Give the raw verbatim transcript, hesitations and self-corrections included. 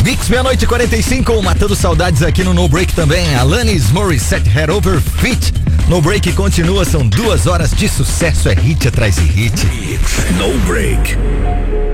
Mix meia-noite e quarenta e cinco, matando saudades aqui no No Break também. Alanis Morissette, Head Over Feet. No Break continua, são duas horas de sucesso, é hit atrás de hit. No Break.